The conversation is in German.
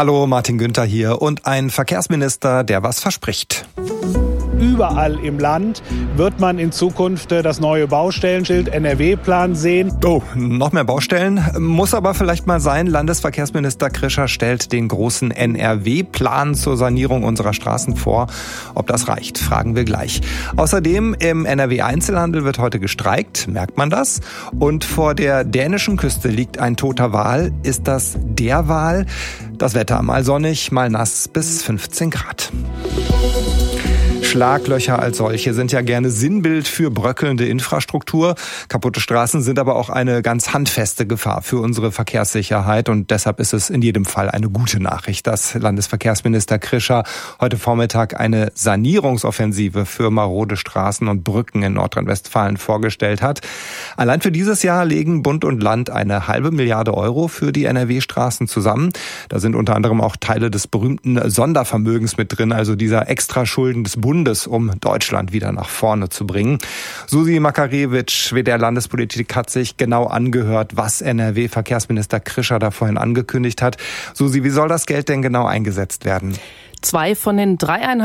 Hallo, Martin Günther hier und ein Verkehrsminister, der was verspricht. Überall im Land wird man in Zukunft das neue Baustellenschild NRW-Plan sehen. Oh, noch mehr Baustellen? Muss aber vielleicht mal sein. Landesverkehrsminister Krischer stellt den großen NRW-Plan zur Sanierung unserer Straßen vor. Ob das reicht, fragen wir gleich. Außerdem im NRW-Einzelhandel wird heute gestreikt. Merkt man das? Und vor der dänischen Küste liegt ein toter Wal. Ist das der Wal? Das Wetter mal sonnig, mal nass bis 15 Grad. Schlaglöcher als solche sind ja gerne Sinnbild für bröckelnde Infrastruktur. Kaputte Straßen sind aber auch eine ganz handfeste Gefahr für unsere Verkehrssicherheit. Und deshalb ist es in jedem Fall eine gute Nachricht, dass Landesverkehrsminister Krischer heute Vormittag eine Sanierungsoffensive für marode Straßen und Brücken in Nordrhein-Westfalen vorgestellt hat. Allein für dieses Jahr legen Bund und Land eine halbe Milliarde Euro für die NRW-Straßen zusammen. Da sind unter anderem auch Teile des berühmten Sondervermögens mit drin, also dieser Extraschulden des Bundes, um Deutschland wieder nach vorne zu bringen. Susi Makarewitsch, WDR Landespolitik, hat sich genau angehört, was NRW-Verkehrsminister Krischer da vorhin angekündigt hat. Susi, wie soll das Geld denn genau eingesetzt werden? 2 von den 3,5